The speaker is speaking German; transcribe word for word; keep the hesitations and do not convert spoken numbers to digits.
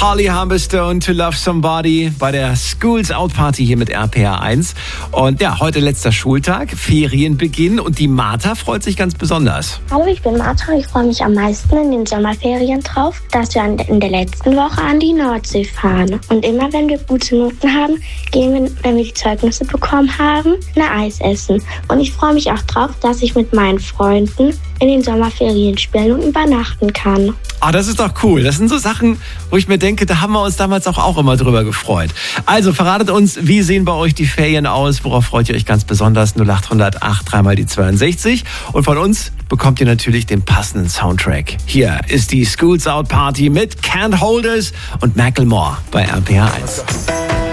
Holly Humberstone, To Love Somebody bei der Schools Out Party hier mit R P R eins. Und ja, heute letzter Schultag, Ferienbeginn und die Martha freut sich ganz besonders. Hallo, ich bin Martha. Ich freue mich am meisten in den Sommerferien drauf, dass wir in der letzten Woche an die Nordsee fahren. Und immer wenn wir gute Noten haben, gehen wir, wenn wir die Zeugnisse bekommen haben, ein Eis essen. Und ich freue mich auch drauf, dass ich mit meinen Freunden in den Sommerferien spielen und übernachten kann. Ah, das ist doch cool. Das sind so Sachen, wo ich mir denke, da haben wir uns damals auch, auch immer drüber gefreut. Also verratet uns, wie sehen bei euch die Ferien aus? Worauf freut ihr euch ganz besonders? null acht hundert acht dreimal die zweiundsechzig. Und von uns bekommt ihr natürlich den passenden Soundtrack. Hier ist die Schools Out Party mit Can't Hold Us und Macklemore bei R P R eins.